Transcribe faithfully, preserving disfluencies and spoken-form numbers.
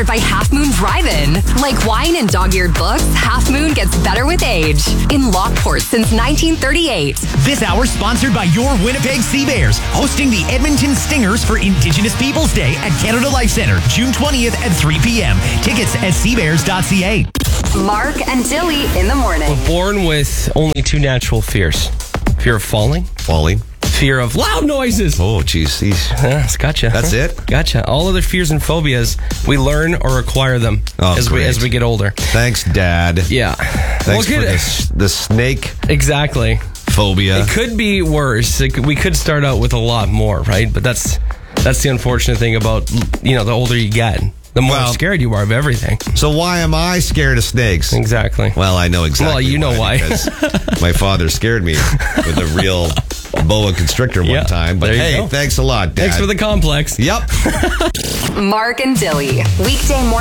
sponsored by Half Moon Drive-In. Like wine and dog-eared books, Half Moon gets better with age. In Lockport since nineteen thirty-eight. This hour sponsored by your Winnipeg Sea Bears, hosting the Edmonton Stingers for Indigenous Peoples Day at Canada Life Centre, June twentieth at three p.m. Tickets at sea bears dot c a. Mark and Dilly in the morning. We're born with only two natural fears. Fear of falling. Falling. Fear of loud noises. Oh, geez. These. Yeah, it's gotcha. That's huh? it? Gotcha. All other fears and phobias, we learn or acquire them Oh, as we great. as we get older. Thanks, Dad. Yeah. Thanks Well, for good. this, the snake Exactly. phobia. It could be worse. It could, we could start out with a lot more, right? But that's that's the unfortunate thing about, you know, the older you get, the more Well- scared you are of everything. So why am I scared of snakes? Exactly. Well, I know exactly Well, you know why. because my father scared me with a real boa constrictor one Yeah, time. But there you hey, go. thanks a lot, Dad. Thanks for the complex. Yep. Mark and Dilly. Weekday morning.